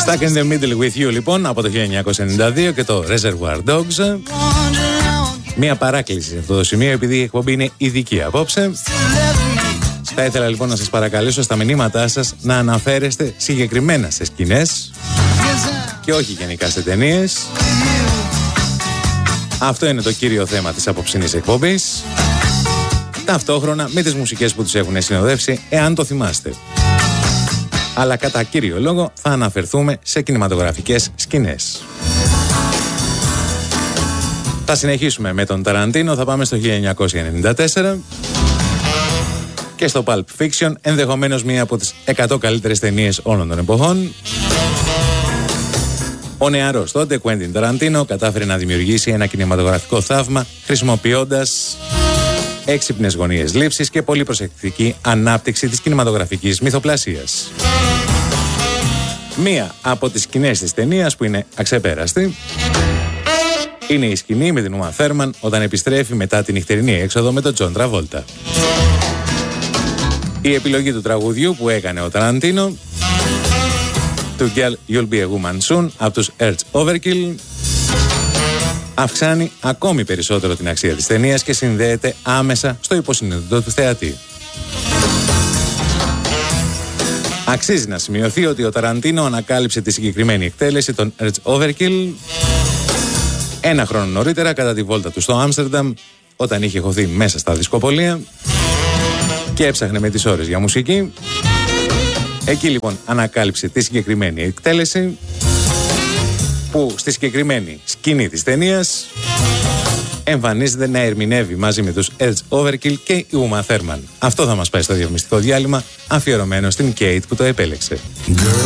Stuck in the Middle with You λοιπόν από το 1992 και το Reservoir Dogs. Μία παράκληση σε αυτό το σημείο, επειδή η εκπομπή είναι ειδική απόψε. Θα ήθελα λοιπόν να σας παρακαλέσω στα μηνύματά σας να αναφέρεστε συγκεκριμένα σε σκηνές και όχι γενικά σε ταινίες. Αυτό είναι το κύριο θέμα της απόψινής εκπομπής. Ταυτόχρονα με τις μουσικές που τους έχουν συνοδεύσει, εάν το θυμάστε. Αλλά κατά κύριο λόγο θα αναφερθούμε σε κινηματογραφικές σκηνές. Θα συνεχίσουμε με τον Ταραντίνο, θα πάμε στο 1994 και στο Pulp Fiction, ενδεχομένως μία από τις 100 καλύτερες ταινίες όλων των εποχών. Ο νεαρός τότε Quentin Tarantino κατάφερε να δημιουργήσει ένα κινηματογραφικό θαύμα χρησιμοποιώντας έξυπνες γωνίες λήψης και πολύ προσεκτική ανάπτυξη της κινηματογραφικής μυθοπλασίας. Μία από τις σκηνές της ταινίας που είναι αξεπέραστη είναι η σκηνή με την Uma Thurman όταν επιστρέφει μετά την νυχτερινή έξοδο με τον John Travolta. Η επιλογή του τραγουδιού που έκανε ο Tarantino, του Girl You'll Be a Woman Soon από τους Earth Overkill, αυξάνει ακόμη περισσότερο την αξία της ταινίας και συνδέεται άμεσα στο υποσυνείδητο του θεατή. Αξίζει να σημειωθεί ότι ο Ταραντίνο ανακάλυψε τη συγκεκριμένη εκτέλεση των Earth Overkill ένα χρόνο νωρίτερα κατά τη βόλτα του στο Άμστερνταμ, όταν είχε χωθεί μέσα στα δισκοπολία και έψαχνε με τις ώρες για μουσική. Εκεί λοιπόν ανακάλυψε τη συγκεκριμένη εκτέλεση που στη συγκεκριμένη σκηνή της ταινίας εμφανίζεται να ερμηνεύει μαζί με τους Earth Overkill και η Uma Thurman. Αυτό θα μας πάει στο διαφημιστικό διάλειμμα αφιερωμένο στην Kate που το επέλεξε.